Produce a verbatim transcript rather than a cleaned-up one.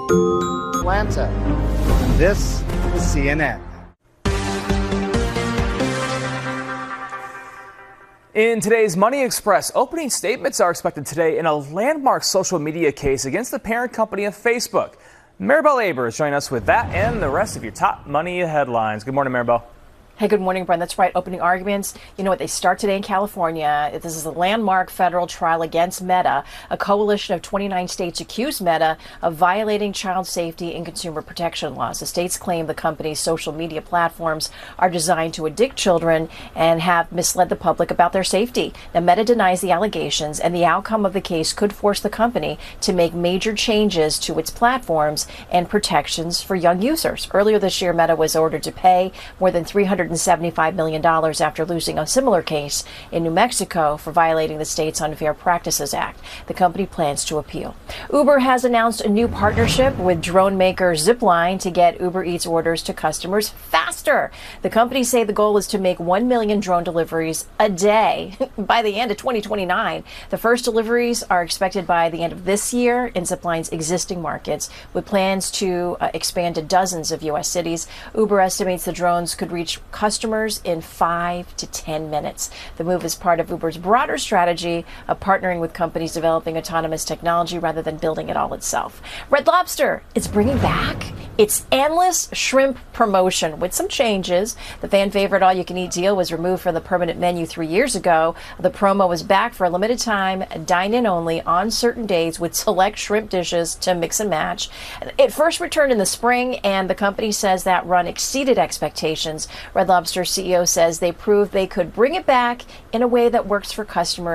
Atlanta. This is C N N. In today's Money Express, opening statements are expected today in a landmark social media case against the parent company of Facebook. Maribel Aber is joining us with that and the rest of your top money headlines. Good morning, Maribel. Hey, good morning, Brent. That's right. Opening arguments. You know what? They start today in California. This is a landmark federal trial against Meta. A coalition of twenty-nine states accuse Meta of violating child safety and consumer protection laws. The states claim the company's social media platforms are designed to addict children and have misled the public about their safety. Now, Meta denies the allegations, and the outcome of the case could force the company to make major changes to its platforms and protections for young users. Earlier this year, Meta was ordered to pay more than three hundred seventy-five million dollars after losing a similar case in New Mexico for violating the state's Unfair Practices Act. The company plans to appeal. Uber has announced a new partnership with drone maker Zipline to get Uber Eats orders to customers faster. The company say the goal is to make one million drone deliveries a day by the end of twenty twenty-nine. The first deliveries are expected by the end of this year in Zipline's existing markets, with plans to uh, expand to dozens of U S cities. Uber estimates the drones could reach customers in five to ten minutes. The move is part of Uber's broader strategy of partnering with companies developing autonomous technology rather than building it all itself. Red Lobster is bringing back its endless shrimp promotion with some changes. The fan favorite all-you-can-eat deal was removed from the permanent menu three years ago. The promo was back for a limited time, dine-in only on certain days with select shrimp dishes to mix and match. It first returned in the spring, and the company says that run exceeded expectations. Red Lobster C E O says they proved they could bring it back in a way that works for customers.